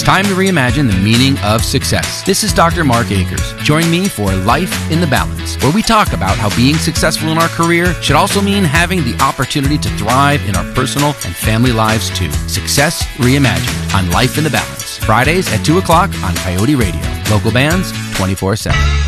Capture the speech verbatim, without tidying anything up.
It's time to reimagine the meaning of success. This is Doctor Mark Akers. Join me for Life in the Balance, where we talk about how being successful in our career should also mean having the opportunity to thrive in our personal and family lives too. Success Reimagined on Life in the Balance. Fridays at two o'clock on Coyote Radio. Local bands twenty-four seven.